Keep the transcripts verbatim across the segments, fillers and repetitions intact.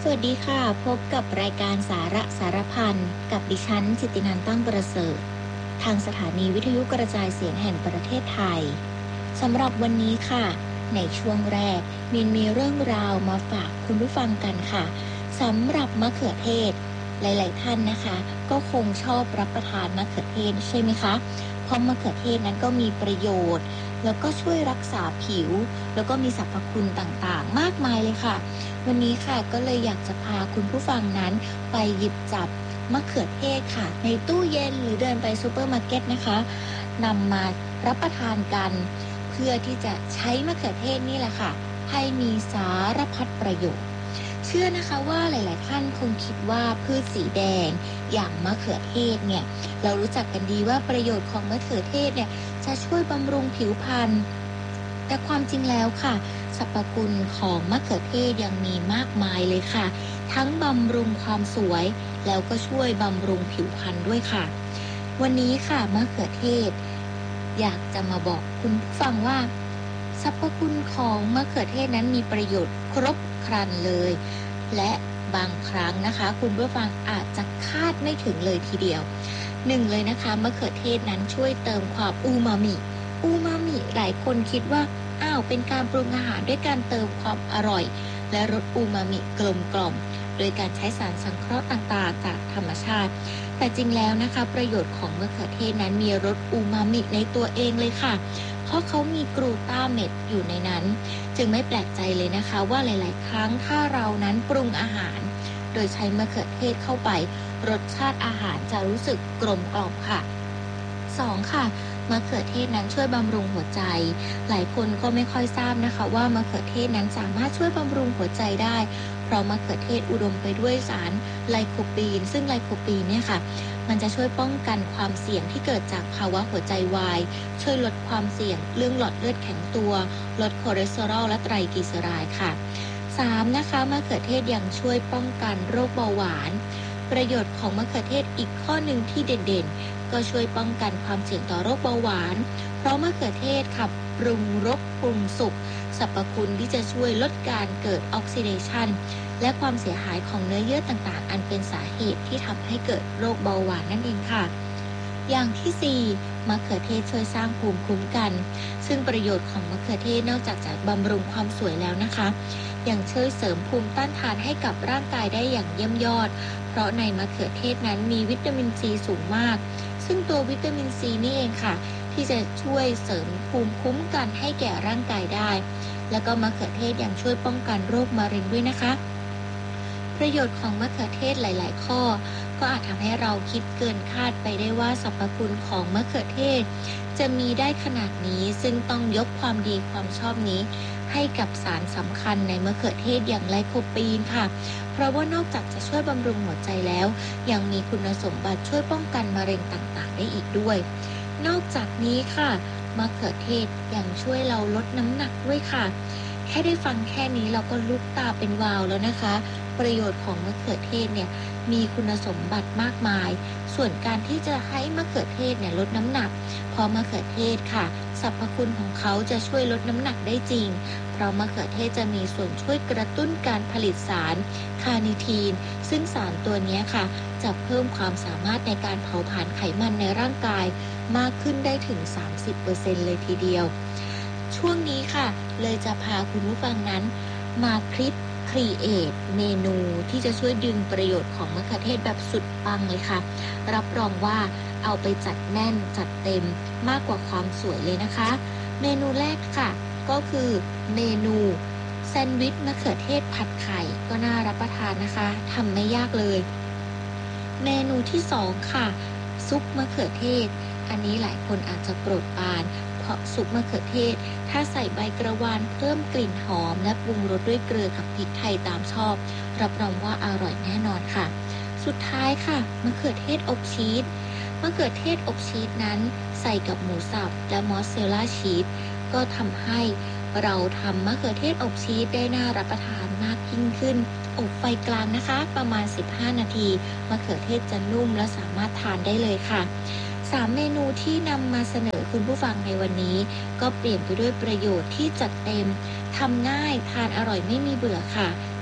วัสดีค่ะพบกับรายการสาระสารพันกับดิฉันจิตตินันท์ตั้งประเสริฐทางสถานีวิทยุกระจายเสียงแห่งประเทศไทยสำหรับวันนี้ค่ะในช่วงแรกมินมีเรื่องราวมาฝากคุณผู้ฟังกันค่ะสำหรับมะเขือเทศหลายๆท่านนะคะก็คงชอบรับประทานมะเขือเทศใช่ไหมคะเพราะมะเขือเทศนั้นก็มีประโยชน์แล้วก็ช่วยรักษาผิวแล้วก็มีสรรพคุณต่างๆมากมายเลยค่ะวันนี้ค่ะก็เลยอยากจะพาคุณผู้ฟังนั้นไปหยิบจับมะเขือเทศค่ะในตู้เย็นหรือเดินไปซูเปอร์มาร์เก็ตนะคะนำมารับประทานกันเพื่อที่จะใช้มะเขือเทศนี่แหละค่ะให้มีสารพัดประโยชน์เชื่อนะคะว่าหลายๆท่านคงคิดว่าพืชสีแดงอย่างมะเขือเทศเนี่ยเรารู้จักกันดีว่าประโยชน์ของมะเขือเทศเนี่ยจะช่วยบำรุงผิวพรรณแต่ความจริงแล้วค่ะสรรพคุณของมะเขือเทศยังมีมากมายเลยค่ะทั้งบำรุงความสวยแล้วก็ช่วยบำรุงผิวพรรณด้วยค่ะวันนี้ค่ะมะเขือเทศอยากจะมาบอกคุณผู้ฟังว่าสรรพคุณของมะเขือเทศนั้นมีประโยชน์ครบครันเลยและบางครั้งนะคะคุณผู้ฟังอาจจะคาดไม่ถึงเลยทีเดียวหนึ่งเลยนะคะมะเขือเทศนั้นช่วยเติมความอูมามิอูมามิหลายคนคิดว่าอ้าวเป็นการปรุงอาหารด้วยการเติมความอร่อยและรสอูมามิกลมกล่อมโดยการใช้สารสังเคราะห์ต่างๆจากธรรมชาติแต่จริงแล้วนะคะประโยชน์ของมะเขือเทศนั้นมีรสอูมามิในตัวเองเลยค่ะเพราะเขามีกลูตาเมตอยู่ในนั้นจึงไม่แปลกใจเลยนะคะว่าหลายๆครั้งถ้าเรานั้นปรุงอาหารโดยใช้มะเขือเทศเข้าไปรสชาติอาหารจะรู้สึกกลมกล่อมค่ะสองค่ะมะเขือเทศนั้นช่วยบำรุงหัวใจหลายคนก็ไม่ค่อยทราบนะคะว่ามะเขือเทศนั้นสามารถช่วยบำรุงหัวใจได้เพราะมะเขือเทศอุดมไปด้วยสารไลโคปีนซึ่งไลโคปีนเนี่ยค่ะมันจะช่วยป้องกันความเสี่ยงที่เกิดจากภาวะหัวใจวายช่วยลดความเสี่ยงเรื่องหลอดเลือดแข็งตัวลดคอเลสเตอรอลและไตรกลีเซอไรด์ค่ะสามนะคะมะเขือเทศยังช่วยป้องกันโรคเบาหวานประโยชน์ของมะเขือเทศอีกข้อหนึ่งที่เด่นๆก็ช่วยป้องกันความเสี่ยงต่อโรคเบาหวานเพราะมะเขือเทศค่ะปรุงรสปรุงสุกสรรพคุณที่จะช่วยลดการเกิดออกซิเดชันและความเสียหายของเนื้อเยื่อต่างๆอันเป็นสาเหตุที่ทำให้เกิดโรคเบาหวานนั่นเองค่ะอย่างที่สี่มะเขือเทศช่วยสร้างภูมิคุ้มกันซึ่งประโยชน์ของมะเขือเทศนอกจากจะบำรุงความสวยแล้วนะคะยังช่วยเสริมภูมิต้านทานให้กับร่างกายได้อย่างเยี่ยมยอดเพราะในมะเขือเทศนั้นมีวิตามินซีสูงมากซึ่งตัววิตามินซีนี่เองค่ะที่จะช่วยเสริมภูมิคุ้มกันให้แก่ร่างกายได้แล้วก็มะเขือเทศยังช่วยป้องกันโรคมะเร็งด้วยนะคะประโยชน์ของมะเขือเทศหลายๆข้อก็อาจทำให้เราคิดเกินคาดไปได้ว่าสรรพคุณของมะเขือเทศจะมีได้ขนาดนี้ซึ่งต้องยกความดีความชอบนี้ให้กับสารสำคัญในมะเขือเทศอย่างไลโคปีนค่ะเพราะว่านอกจากจะช่วยบำรุงหัวใจแล้วยังมีคุณสมบัติช่วยป้องกันมะเร็งต่างๆได้อีกด้วยนอกจากนี้ค่ะมะเขือเทศยังช่วยเราลดน้ำหนักด้วยค่ะแค่ได้ฟังแค่นี้เราก็ลุกตาเป็นวาวแล้วนะคะประโยชน์ของมะเขือเทศเนี่ยมีคุณสมบัติมากมายส่วนการที่จะให้มะเขือเทศเนี่ยลดน้ำหนักเพราะมะเขือเทศค่ะสรรพคุณของเขาจะช่วยลดน้ำหนักได้จริงเพราะมะเขือเทศจะมีส่วนช่วยกระตุ้นการผลิตสารคาร์นิทีนซึ่งสารตัวนี้ค่ะจะเพิ่มความสามารถในการเผาผลาญไขมันในร่างกายมากขึ้นได้ถึง สามสิบเปอร์เซ็นต์ เลยทีเดียวช่วงนี้ค่ะเลยจะพาคุณผู้ฟังนั้นมาคลิปครีเอทเมนูที่จะช่วยดึงประโยชน์ของมะเขือเทศแบบสุดปังเลยค่ะรับรองว่าเอาไปจัดแน่นจัดเต็มมากกว่าความสวยเลยนะคะเมนูแรกค่ะก็คือเมนูแซนด์วิชมะเขือเทศผัดไข่ก็น่ารับประทานนะคะทำไม่ยากเลยเมนูที่สองค่ะซุปมะเขือเทศอันนี้หลายคนอาจจะโปรดปรานเพราะซุปมะเขือเทศถ้าใส่ใบกระวานเพิ่มกลิ่นหอมและปรุงรสด้วยเกลือกับพริกไทยตามชอบรับรองว่าอร่อยแน่นอนค่ะสุดท้ายค่ะมะเขือเทศอบชีสมะเขือเทศอบชีสนั้นใส่กับหมูสับและมอสซาเรลล่าชีสก็ทำให้เราทำมะเขือเทศอบชีสได้น่ารับประทานมากยิ่งขึ้นอบไฟกลางนะคะประมาณสิบห้านาทีมะเขือเทศจะนุ่มและสามารถทานได้เลยค่ะสามเมนูที่นำมาเสนอคุณผู้ฟังในวันนี้ก็เปลี่ยนไปด้วยประโยชน์ที่จัดเต็มทำง่ายทานอร่อยไม่มีเบื่อค่ะ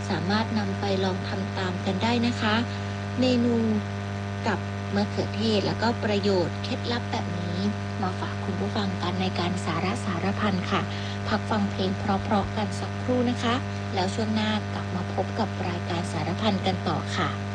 สามารถนำไปลองทำตามกันได้นะคะเมนูกับมะเขือเทศแล้วก็ประโยชน์เคล็ดลับแบบนี้มาฝากคุณผู้ฟังกันในการสาระสารพันค่ะพักฟังเพลงเพราะๆกันสักครู่นะคะแล้วช่วงหน้ากลับมาพบกับรายการสารพันกันต่อค่ะ